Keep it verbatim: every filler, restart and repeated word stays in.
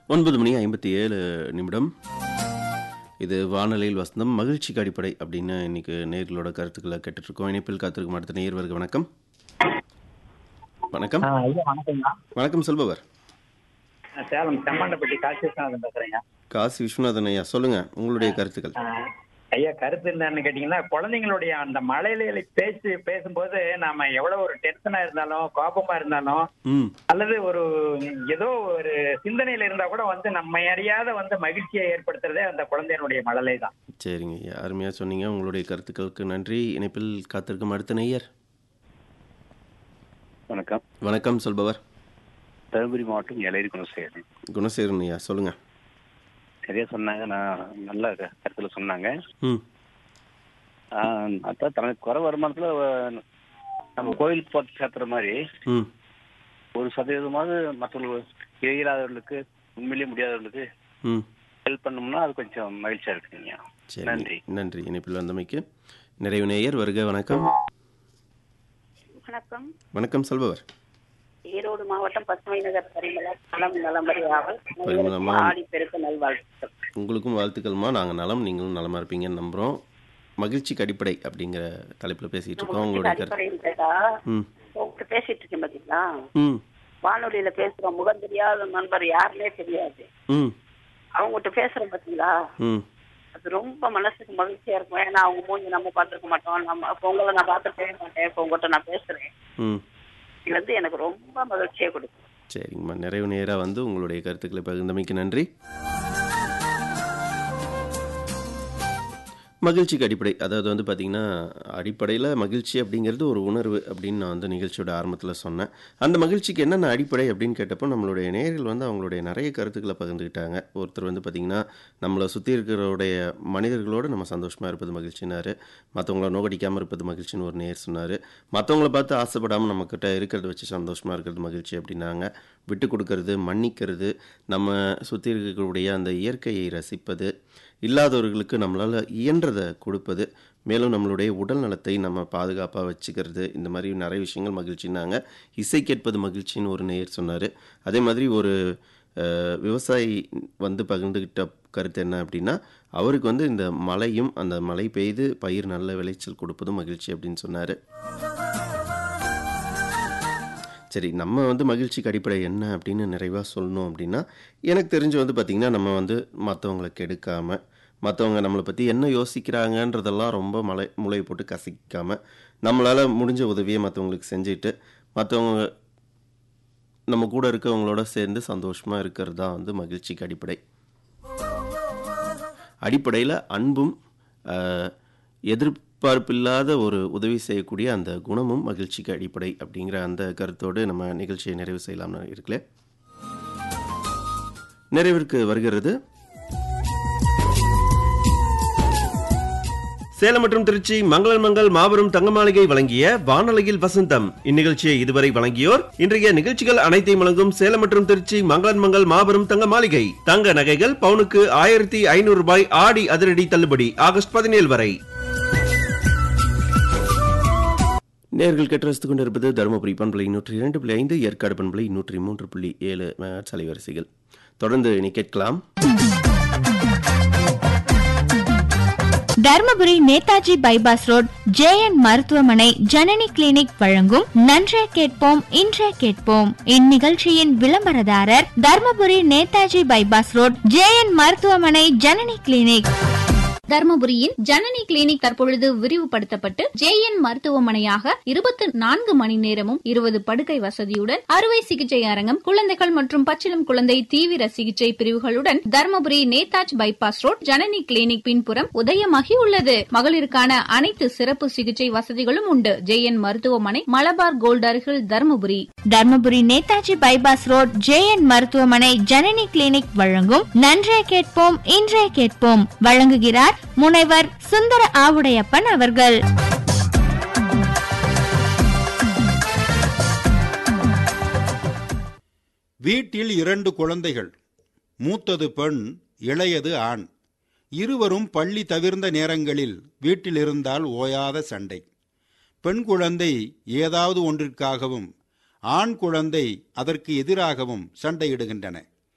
ஒன்பது மணி ஐம்பத்தி ஏழு நிமிடம். இது வானொலியில் வசந்தம் மகிழ்ச்சிக்கு அடிப்படை அப்படின்னு இன்னைக்கு நேர்களோட கருத்துக்களை கேட்டுட்ருக்கோம். இணைப்பில் காத்திருக்கும் அடுத்த நேயர்களுக்கு வணக்கம். வணக்கம். ஆ, ஐயா வணக்கம்ண்ணா. வணக்கம் சொல்பவர். நான் சேலம் செம்மாண்டப்பட்டி காசி விஸ்வநாதன் பேசுறேங்க. காசி விஸ்வநாதன் ஐயா, சொல்லுங்க உங்களுடைய கருத்துக்கள். ஆ, ஐயா கருத்து என்னன்னு கேட்டீங்கன்னா, குழந்தைங்களுடைய அந்த மழலையில பேசி பேசும்போது நாம எவ்வளவு ஒரு டென்ஷனா இருந்தாலும் கோபமா இருந்தாலும் ம் அல்லது ஒரு ஏதோ ஒரு சிந்தனையில இருந்தா கூட வந்து நம்ம அறியாத வந்து மகிழ்ச்சியை ஏற்படுத்துறதே அந்த குழந்தையினுடைய மழலை தான். சரிங்க ஐயா, அருமையாக சொன்னீங்க. உங்களுடைய கருத்துக்களுக்கு நன்றி. இணைப்பில் காத்திருக்கும் அடுத்த நேயர். வணக்கம். வணக்கம் சொல்பவர். தருமபுரி மாவட்டம் எல்லைரி குணசேகரன். குணசேகரன் ஐயா, சொல்லுங்க. சரியா சொன்னாங்க. நான் நல்ல க- கருத்துல சொன்னாங்க. ம் ஆஹ் அதான் தனக்கு குறை வருமானத்துல அஹ், நம்ம கோயில் போட்டு சேர்த்துற மாதிரி ம் ஒரு சதவீதமாவது மற்றவங்களுக்கு இயலாதவர்களுக்கு உண்மையிலேயே முடியாதவர்களுக்கு ம் ஹெல்ப் பண்ணோம்னா அது கொஞ்சம் மகிழ்ச்சியா இருக்குங்க. சரி, நன்றி. நன்றி. இணைப்பில் வந்தமைக்கு. நிறைவு நேயர் வருக. வணக்கம். வணக்கம். வணக்கம் சொல்பவர். ஈரோடு மாவட்டம் பசுமை நகர் பரிமள நலம் நலம்பரி ஆவல். பரிமளமா. ஆடி பெருக்கு நல்வாழ்த்துக்கள். உங்களுக்கும் வாழ்த்துக்கள்மா. நாங்கள் நலம், நீங்களும் நலமாக இருப்பீங்கன்னு நம்புகிறோம். மகிழ்ச்சிக்கு அடிப்படை அப்படிங்கிற தலைப்பில் பேசிகிட்டு இருக்கோம். உங்களுடைய கருத்து. அடிப்படையில் கேட்டா, ம் உங்ககிட்ட பேசிட்டு இருக்கேன் பாத்தீங்களா, ம் வானொலியில பேசுறோம், முகம் தெரியாத நண்பர் யாருன்னே தெரியாது, ம் அவங்ககிட்ட பேசுறோம் பாத்தீங்களா, ம் அது ரொம்ப மனசுக்கு மகிழ்ச்சியா இருக்கும். ஏன்னா அவங்க மூஞ்சி நம்ம பார்த்துருக்க மாட்டோம், நம்ம இப்போ உங்களை நான் பார்த்துருக்கவே மாட்டேன், இப்போ உங்ககிட்ட நான் பேசுறேன். ம் இது வந்து எனக்கு ரொம்ப மகிழ்ச்சியை கொடுக்கும். சரிங்கம்மா, நிறைவு நேராக வந்து உங்களுடைய கருத்துக்களை பகிர்ந்தமைக்கு நன்றி. மகிழ்ச்சிக்கு அடிப்படை, அதாவது வந்து பார்த்திங்கன்னா, அடிப்படையில் மகிழ்ச்சி அப்படிங்கிறது ஒரு உணர்வு அப்படின்னு நான் வந்து நிகழ்ச்சியோட ஆரம்பத்தில் சொன்னேன். அந்த மகிழ்ச்சிக்கு என்னென்ன அடிப்படை அப்படின்னு கேட்டப்போ நம்மளுடைய நேயர்கள் வந்து அவங்களுடைய நிறைய கருத்துக்களை பகிர்ந்துக்கிட்டாங்க. ஒருத்தர் வந்து பார்த்திங்கன்னா, நம்மளை சுற்றி இருக்கிறவுடைய மனிதர்களோடு நம்ம சந்தோஷமாக இருப்பது மகிழ்ச்சினாரு. மற்றவங்கள நோகடிக்காமல் இருப்பது மகிழ்ச்சின்னு ஒரு நேயர் சொன்னார். மற்றவங்கள பார்த்து ஆசைப்படாமல் நம்மக்கிட்ட இருக்கிறத வச்சு சந்தோஷமாக இருக்கிறது மகிழ்ச்சி அப்படின்னாங்க. விட்டு கொடுக்கறது, மன்னிக்கிறது, நம்ம சுற்றி இருக்கக்கூடிய அந்த இயற்கையை ரசிப்பது, இல்லாதவர்களுக்கு நம்மளால் இயன்றதை கொடுப்பது, மேலும் நம்மளுடைய உடல் நலத்தை நம்ம பாதுகாப்பாக வச்சுக்கிறது, இந்த மாதிரி நிறைய விஷயங்கள் மகிழ்ச்சின்னாங்க. இசை கேட்பது மகிழ்ச்சின்னு ஒரு நேயர் சொன்னார். அதே மாதிரி ஒரு அஹ், விவசாயி வந்து பகிர்ந்துக்கிட்ட கருத்து என்ன அப்படின்னா, அவருக்கு வந்து இந்த மழையும் அந்த மழை பெய்து பயிர் நல்ல விளைச்சல் கொடுப்பதும் மகிழ்ச்சி அப்படின்னு சொன்னார். சரி, நம்ம வந்து மகிழ்ச்சிக்கு அடிப்படை என்ன அப்படின்னு நிறைவாக சொல்லணும் அப்படின்னா, எனக்கு தெரிஞ்சு வந்து பார்த்திங்கன்னா, நம்ம வந்து மற்றவங்களை கெடுக்காமல், மற்றவங்க நம்மளை பற்றி என்ன யோசிக்கிறாங்கன்றதெல்லாம் ரொம்ப மலை மூளை போட்டு கசிக்காமல், நம்மளால் முடிஞ்ச உதவியை மற்றவங்களுக்கு செஞ்சுட்டு, மற்றவங்க நம்ம கூட இருக்கவங்களோட சேர்ந்து சந்தோஷமாக இருக்கிறது தான் வந்து மகிழ்ச்சிக்கு அடிப்படை. அடிப்படையில் அன்பும் ஆஹ், எதிர்பார்ப்பில்லாத ஒரு உதவி செய்யக்கூடிய அந்த குணமும் மகிழ்ச்சிக்கு அடிப்படை அப்படிங்கிற அந்த கருத்தோடு நம்ம நிகழ்ச்சியை நிறைவு செய்யலாம்னு இருக்குல்ல. நிறைவிற்கு வருகிறது சேலம் மற்றும் திருச்சி மங்களன் மங்கள் மாபெரும் தங்க மாளிகை வழங்கிய வானொலியில் வசந்தம். இந்நிகழ்ச்சியை இதுவரை வழங்கியோர் இன்றைய நிகழ்ச்சிகள் அனைத்தையும் வழங்கும் சேலம் மற்றும் திருச்சி மங்களன் மங்கள் மாபெரும் தங்க மாளிகை. தங்க நகைகள் பவுனுக்கு ஆயிரத்தி ஐநூறு ரூபாய் ஆடி அதிரடி தள்ளுபடி ஆகஸ்ட் பதினேழு வரை. நேர்கள் கேட்டு ரசித்துக் கொண்டிருப்பது தருமபுரி பண்பலை நூற்றி இரண்டு புள்ளி ஐந்து, ஏற்காடு பண்பலை நூற்றி மூன்று புள்ளி ஏழு அலைவரிசைகள். தொடர்ந்து இனி கேட்கலாம். Dharmapuri Netaji bypass road J N மருத்துவமனை ஜனனி கிளினிக் வழங்கும் நன்றே கேட்போம் இன்றே கேட்போம். இந்நிகழ்ச்சியின் விளம்பரதாரர் Dharmapuri Netaji bypass road J N மருத்துவமனை ஜனனி கிளினிக். தர்மபுரியின் ஜனனி கிளினிக் தற்பொழுது விரிவுபடுத்தப்பட்டு ஜே என் மருத்துவமனையாக இருபத்தி நான்கு மணி நேரமும் இருபது படுக்கை வசதியுடன் அறுவை சிகிச்சை அரங்கம், குழந்தைகள் மற்றும் பச்சிளம் குழந்தை தீவிர சிகிச்சை பிரிவுகளுடன் Dharmapuri Netaji bypass road Janani clinic பின்புறம் உதயமாகி உள்ளது. மகளிருக்கான அனைத்து சிறப்பு சிகிச்சை வசதிகளும் உண்டு. ஜே என் மருத்துவமனை, மலபார் கோல்ட் அருகில், Dharmapuri. Dharmapuri Netaji bypass road J N மருத்துவமனை ஜனனி கிளினிக் வழங்கும் நன்றே கேட்போம் இன்றே கேட்போம். வழங்குகிறார் முனைவர் சுந்தர ஆவுடையப்பன் அவர்கள். வீட்டில் இரண்டு குழந்தைகள், மூத்தது பெண், இளையது ஆண். இருவரும் பள்ளி தவிர்ந்த நேரங்களில் வீட்டில் இருந்தால் ஓயாத சண்டை. பெண் குழந்தை ஏதாவது ஒன்றிற்காகவும் ஆண் குழந்தை அதற்கு எதிராகவும் சண்டையிடுகின்றன.